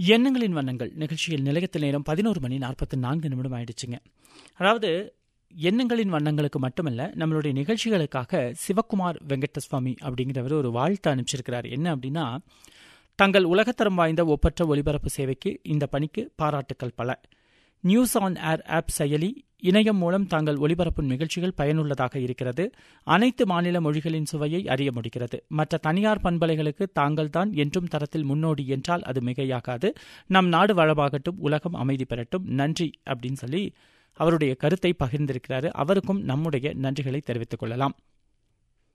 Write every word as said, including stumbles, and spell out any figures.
எண்ணங்களின் வண்ணங்கள் நிகழ்ச்சியில் நிலையத்தில் நேரம் பதினோரு மணி நாற்பத்தி நான்கு நிமிடம் ஆயிடுச்சுங்க. அதாவது எண்ணங்களின் வண்ணங்களுக்கு மட்டுமல்ல, நம்மளுடைய நிகழ்ச்சிகளுக்காக சிவக்குமார் வெங்கடசுவாமி அப்படிங்கிறவர் ஒரு வாழ்த்து அனுப்பிச்சிருக்கிறார். என்ன அப்படின்னா, தங்கள் உலகத்தரம் வாய்ந்த ஒப்பற்ற ஒலிபரப்பு சேவைக்கு இந்த பணிக்கு பாராட்டுக்கள் பல. நியூஸ் ஆன் ஏர் ஆப் செயலி இணையம் மூலம் தாங்கள் ஒலிபரப்பும் நிகழ்ச்சிகள் பயனுள்ளதாக இருக்கிறது. அனைத்து மாநில மொழிகளின் சுவையை அறிய முடிகிறது. மற்ற தனியார் பண்பலைகளுக்கு தாங்கள் தான் என்றும் தரத்தில் முன்னோடி என்றால் அது மிகையாகாது. நம் நாடு வளமாகட்டும், உலகம் அமைதி பெறட்டும், நன்றி அப்படின்னு சொல்லி அவருடைய கருத்தை பகிர்ந்திருக்கிறாரு. அவருக்கும் நம்முடைய நன்றிகளை தெரிவித்துக் கொள்ளலாம்.